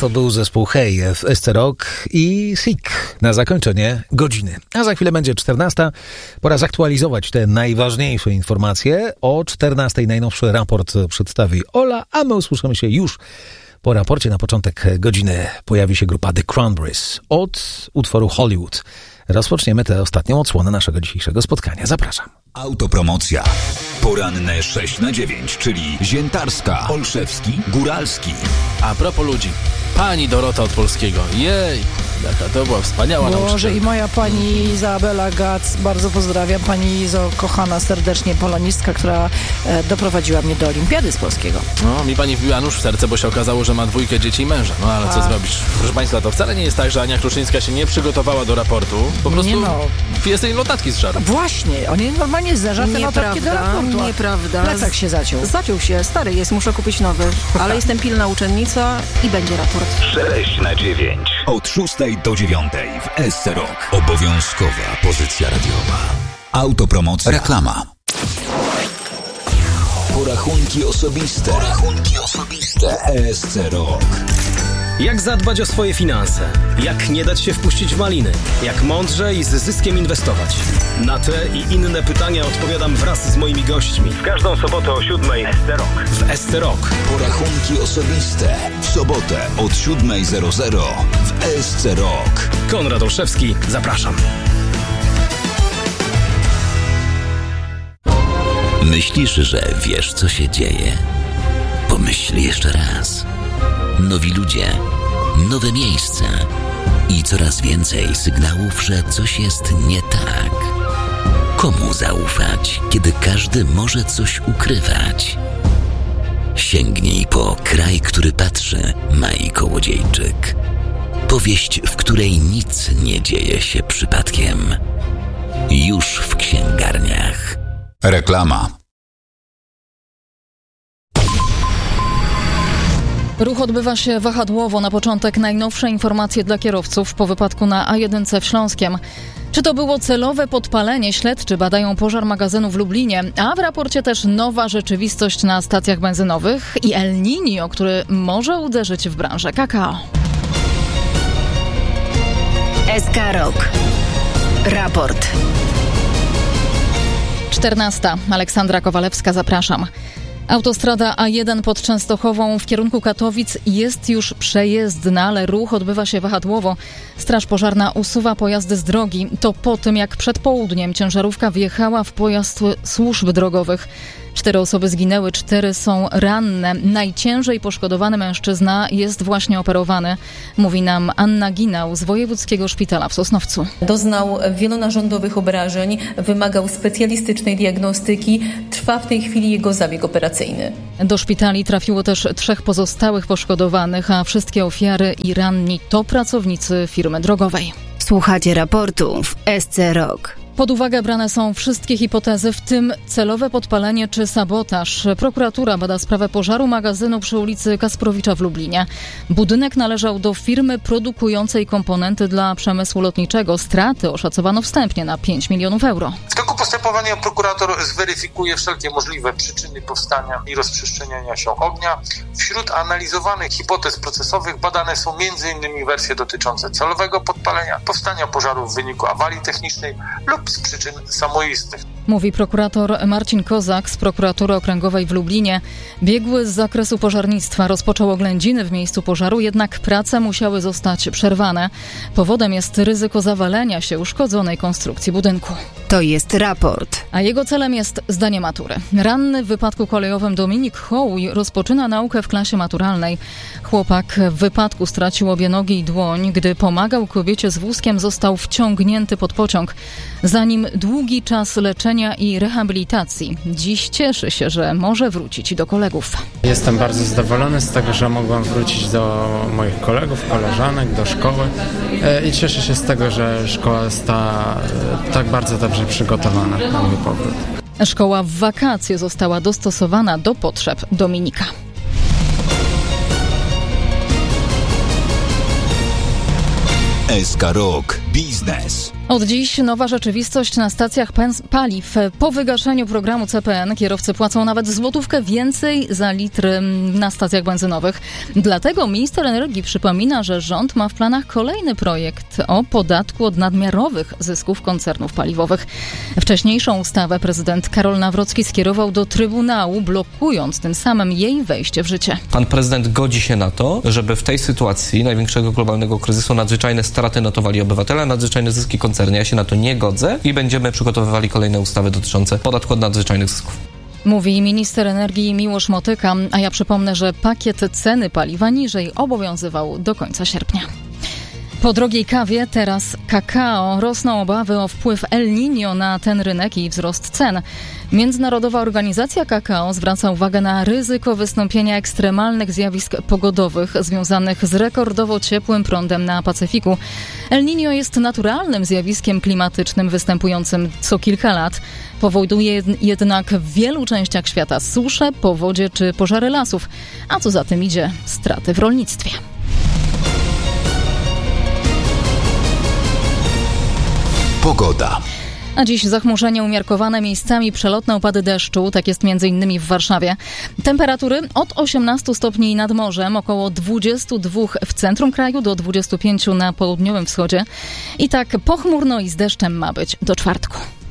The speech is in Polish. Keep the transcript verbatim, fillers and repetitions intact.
To był zespół Hej w S C Rock i Sick na zakończenie godziny. A za chwilę będzie czternasta. Pora zaktualizować te najważniejsze informacje. O czternastej najnowszy raport przedstawi Ola, a my usłyszymy się już po raporcie. Na początek godziny pojawi się grupa The Cranberries od utworu Hollywood. Rozpoczniemy tę ostatnią odsłonę naszego dzisiejszego spotkania. Zapraszam. Autopromocja. Poranne sześć na dziewięć, czyli Ziętarska, Olszewski, Góralski. A propos ludzi. Pani Dorota od Polskiego. Jej, jaka to była wspaniała Boże, nauczycielka. i moja pani Izabela Gac, bardzo pozdrawiam. Pani Izo, kochana serdecznie polonistka, która e, doprowadziła mnie do olimpiady z polskiego. No, mi pani wbiła nóż w serce, bo się okazało, że ma dwójkę dzieci i męża. No ale co A. zrobisz? Proszę państwa, to wcale nie jest tak, że Ania Kluczyńska się nie przygotowała do raportu. Po prostu Nie no. jest jej notatki z żarem. Właśnie, on jest normalnie zażarty notatki do raportu. Nieprawda. Plecak się zaciął. Zaciął się, stary jest, muszę kupić nowy. Ale jestem pilna uczennica i będzie raport. sześć na dziewięć. Od szóstej do dziewiątej w S C Rock. Obowiązkowa pozycja radiowa. Autopromocja. Reklama. Porachunki osobiste. Porachunki osobiste. S C Rock. Jak zadbać o swoje finanse? Jak nie dać się wpuścić w maliny? Jak mądrze i z zyskiem inwestować? Na te i inne pytania odpowiadam wraz z moimi gośćmi. W każdą sobotę o siódmej S C Rock. W S C Rock. Porachunki osobiste. W sobotę od siódmej zero zero w S C Rock. Konrad Olszewski, zapraszam. Myślisz, że wiesz, co się dzieje? Pomyśl jeszcze raz. Nowi ludzie, nowe miejsca i coraz więcej sygnałów, że coś jest nie tak. Komu zaufać, kiedy każdy może coś ukrywać? Sięgnij po Kraj, który patrzy, Mai Kołodziejczyk. Powieść, w której nic nie dzieje się przypadkiem. Już w księgarniach. Reklama. Ruch odbywa się wahadłowo. Na początek najnowsze informacje dla kierowców po wypadku na A jeden w Śląskiem. Czy to było celowe podpalenie? Śledczy badają pożar magazynu w Lublinie, a w raporcie też nowa rzeczywistość na stacjach benzynowych i El Niño, który może uderzyć w branżę kakao. S K Rock. Raport. czternasta. Aleksandra Kowalewska, zapraszam. Autostrada A jeden pod Częstochową w kierunku Katowic jest już przejezdna, ale ruch odbywa się wahadłowo. Straż pożarna usuwa pojazdy z drogi. To po tym, jak przed południem ciężarówka wjechała w pojazd służb drogowych. Cztery osoby zginęły, cztery są ranne. Najciężej poszkodowany mężczyzna jest właśnie operowany, mówi nam Anna Ginał z Wojewódzkiego Szpitala w Sosnowcu. Doznał wielonarządowych obrażeń, wymagał specjalistycznej diagnostyki. Trwa w tej chwili jego zabieg operacyjny. Do szpitali trafiło też trzech pozostałych poszkodowanych, a wszystkie ofiary i ranni to pracownicy firmy drogowej. Słuchacie raportu w S C Rock. Pod uwagę brane są wszystkie hipotezy, w tym celowe podpalenie czy sabotaż. Prokuratura bada sprawę pożaru magazynu przy ulicy Kasprowicza w Lublinie. Budynek należał do firmy produkującej komponenty dla przemysłu lotniczego. Straty oszacowano wstępnie na pięć milionów euro. W toku postępowania prokurator zweryfikuje wszelkie możliwe przyczyny powstania i rozprzestrzeniania się ognia. Wśród analizowanych hipotez procesowych badane są między innymi wersje dotyczące celowego podpalenia, powstania pożaru w wyniku awarii technicznej lub z przyczyn samoistnych. Mówi prokurator Marcin Kozak z prokuratury okręgowej w Lublinie. Biegły z zakresu pożarnictwa rozpoczął oględziny w miejscu pożaru, jednak prace musiały zostać przerwane. Powodem jest ryzyko zawalenia się uszkodzonej konstrukcji budynku. To jest raport. A jego celem jest zdanie matury. Ranny w wypadku kolejowym Dominik Hołuj rozpoczyna naukę w klasie maturalnej. Chłopak w wypadku stracił obie nogi i dłoń. Gdy pomagał kobiecie z wózkiem, został wciągnięty pod pociąg. Za nim długi czas leczenia i rehabilitacji. Dziś cieszy się, że może wrócić do kolegów. Jestem bardzo zadowolony z tego, że mogłem wrócić do moich kolegów, koleżanek, do szkoły i cieszę się z tego, że szkoła została tak bardzo dobrze przygotowana na mój powrót. Szkoła w wakacje została dostosowana do potrzeb Dominika. S K Rock Biznes. Od dziś nowa rzeczywistość na stacjach paliw. Po wygaszeniu programu C P N kierowcy płacą nawet złotówkę więcej za litr na stacjach benzynowych. Dlatego minister energii przypomina, że rząd ma w planach kolejny projekt o podatku od nadmiarowych zysków koncernów paliwowych. Wcześniejszą ustawę prezydent Karol Nawrocki skierował do Trybunału, blokując tym samym jej wejście w życie. Pan prezydent godzi się na to, żeby w tej sytuacji największego globalnego kryzysu nadzwyczajne straty notowali obywatele, nadzwyczajne zyski koncerny. Ja się na to nie godzę i będziemy przygotowywali kolejne ustawy dotyczące podatku od nadzwyczajnych zysków. Mówi minister energii Miłosz Motyka, a ja przypomnę, że pakiet ceny paliwa niżej obowiązywał do końca sierpnia. Po drogiej kawie teraz kakao. Rosną obawy o wpływ El Niño na ten rynek i wzrost cen. Międzynarodowa Organizacja Kakao zwraca uwagę na ryzyko wystąpienia ekstremalnych zjawisk pogodowych związanych z rekordowo ciepłym prądem na Pacyfiku. El Niño jest naturalnym zjawiskiem klimatycznym występującym co kilka lat. Powoduje jednak w wielu częściach świata susze, powodzie czy pożary lasów, a co za tym idzie straty w rolnictwie. Pogoda. A dziś zachmurzenie umiarkowane, miejscami przelotne opady deszczu, tak jest między innymi w Warszawie. Temperatury od osiemnastu stopni nad morzem, około dwudziestu dwóch w centrum kraju, do dwudziestu pięciu na południowym wschodzie. I tak pochmurno i z deszczem ma być do czwartku.